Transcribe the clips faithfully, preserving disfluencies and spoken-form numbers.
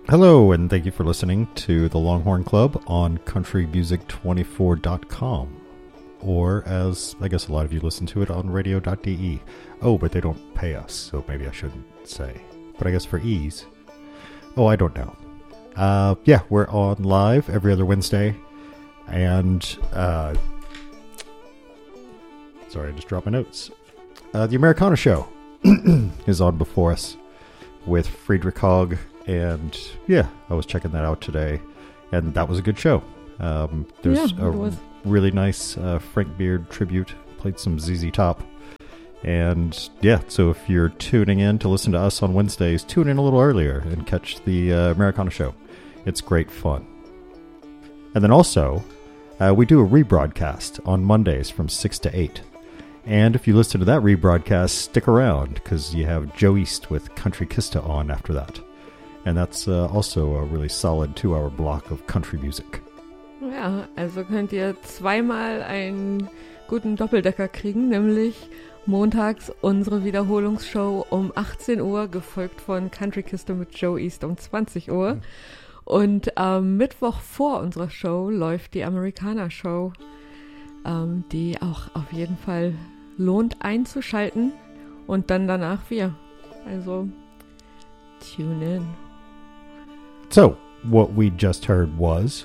Hello, and thank you for listening to the Longhorn Club on country music twenty-four dot com, or as I guess a lot of you listen to it, on radio dot d e. Oh, but they don't pay us, so maybe I shouldn't say. But I guess for ease. Oh, I don't know. Uh, yeah, we're on live every other Wednesday, and uh, sorry, I just dropped my notes. Uh, the Americana Show is on before us with Friedrich Hogg. And yeah, I was checking that out today, and that was a good show. Um, there's yeah, a was. really nice uh, Frank Beard tribute. Played some Z Z Top. And yeah, so if you're tuning in to listen to us on Wednesdays, tune in a little earlier and catch the uh, Americana Show. It's great fun. And then also, uh, we do a rebroadcast on Mondays from six to eight. And if you listen to that rebroadcast, stick around, because you have Joe East with Country Kista on after that. And that's uh, also a really solid two-hour block of country music. Ja, also könnt ihr zweimal einen guten Doppeldecker kriegen, nämlich montags unsere Wiederholungsshow um achtzehn Uhr, gefolgt von Country Kista mit Joe East um zwanzig Uhr. Mhm. Und am Mittwoch vor unserer Show läuft die Americana Show, ähm, die auch auf jeden Fall lohnt einzuschalten. Und dann danach wir. Also, tune in. So, what we just heard was...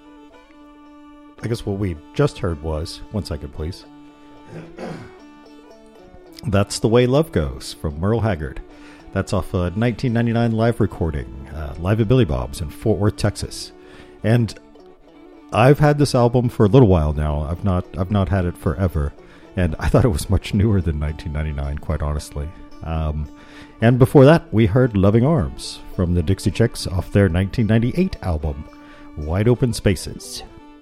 I guess what we just heard was... One second, please. That's The Way Love Goes from Merle Haggard. That's off a nineteen ninety-nine live recording, uh, live at Billy Bob's in Fort Worth, Texas. And I've had this album for a little while now. I've not, I've not had it forever. And I thought it was much newer than nineteen ninety-nine, quite honestly. Um... And before that, we heard Loving Arms from the Dixie Chicks off their nineteen ninety-eight album, Wide Open Spaces.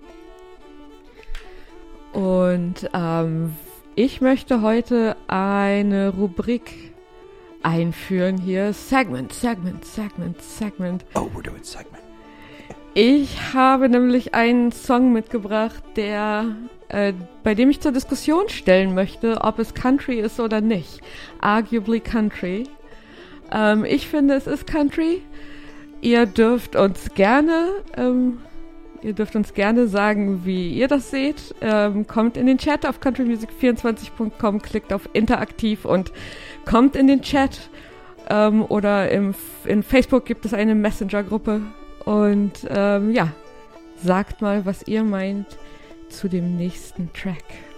Und ähm, ich möchte heute eine Rubrik einführen hier. Segment, Segment, Segment, Segment. Oh, we're doing Segment. Ich habe nämlich einen Song mitgebracht, der... Äh, bei dem ich zur Diskussion stellen möchte, ob es Country ist oder nicht. Arguably Country. Ähm, ich finde, es ist Country. Ihr dürft uns gerne, ähm, ihr dürft uns gerne sagen, wie ihr das seht. Ähm, kommt in den Chat auf country music vierundzwanzig punkt com, klickt auf Interaktiv und kommt in den Chat. Ähm, oder im, in Facebook gibt es eine Messenger-Gruppe. Und ähm, ja, sagt mal, was ihr meint zu dem nächsten Track.